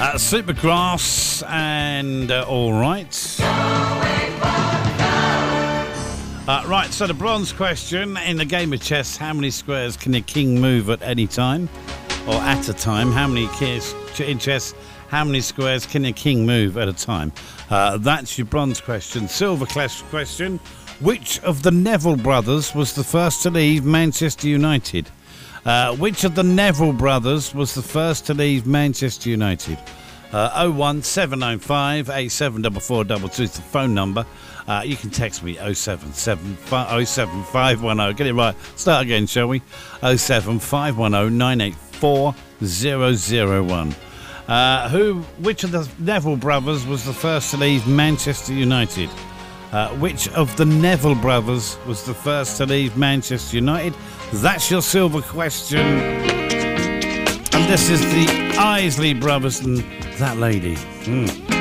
Supergrass and All Right. Right, so the bronze question in the game of chess: how many squares can a king move at any time, or at a time? How many in chess? How many squares can a king move at a time? That's your bronze question. Silver question: which of the Neville brothers was the first to leave Manchester United? Which of the Neville brothers was the first to leave Manchester United? 01705 874422 is the phone number. You can text me 07510. Get it right. Start again, shall we? 07510 984 001. Which of the Neville brothers was the first to leave Manchester United? Which of the Neville brothers was the first to leave Manchester United? That's your silver question. And this is the Isley Brothers and That Lady.